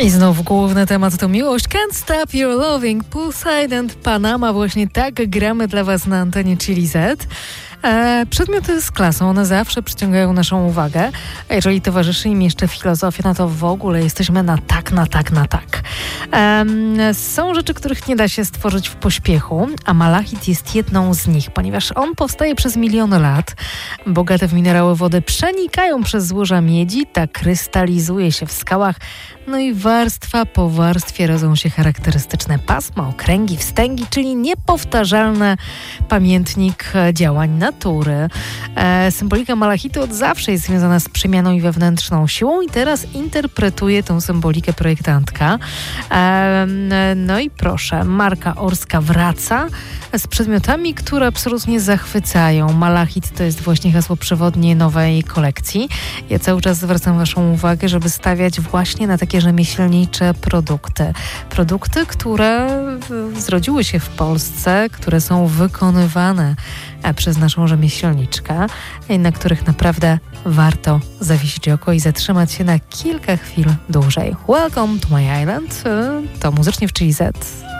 I znów główny temat to miłość. Can't Stop Your Loving, Poolside and Panama. Właśnie tak gramy dla Was na antenie Chili Z. Przedmioty z klasą, one zawsze przyciągają naszą uwagę, a jeżeli towarzyszy im jeszcze filozofia, no to w ogóle jesteśmy na tak. Są rzeczy, których nie da się stworzyć w pośpiechu, a malachit jest jedną z nich, ponieważ on powstaje przez miliony lat. Bogate w minerały wody przenikają przez złoża miedzi, tak krystalizuje się w skałach, no i warstwa po warstwie rodzą się charakterystyczne pasma, okręgi, wstęgi, czyli niepowtarzalny pamiętnik działań natury. Symbolika malachitu od zawsze jest związana z przemianą i wewnętrzną siłą i teraz interpretuje tą symbolikę projektantka. No i proszę, marka Orska wraca z przedmiotami, które absolutnie zachwycają. Malachit to jest właśnie hasło przewodnie nowej kolekcji. Ja cały czas zwracam Waszą uwagę, żeby stawiać właśnie na takie rzemieślnicze produkty. Produkty, które zrodziły się w Polsce, które są wykonywane przez naszą rzemieślniczkę i na których naprawdę warto zawiesić oko i zatrzymać się na kilka chwil dłużej. Welcome to my island. To muzycznie w Chili Z.